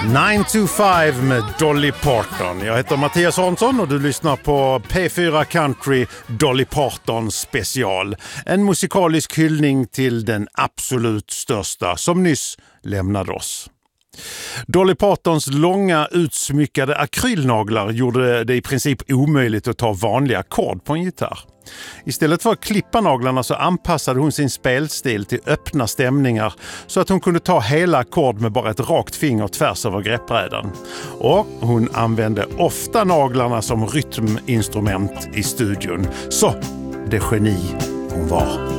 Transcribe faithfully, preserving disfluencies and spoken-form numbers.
nine to five med Dolly Parton. Jag heter Mattias Aronsson och du lyssnar på P fyra Country Dolly Parton special. En musikalisk hyllning till den absolut största som nyss lämnade oss. Dolly Partons långa utsmyckade akrylnaglar gjorde det i princip omöjligt att ta vanliga ackord på en gitarr. Istället för att klippa naglarna så anpassade hon sin spelstil till öppna stämningar så att hon kunde ta hela ackord med bara ett rakt finger tvärs över greppbrädan. Och hon använde ofta naglarna som rytminstrument i studion. Så det geni hon var.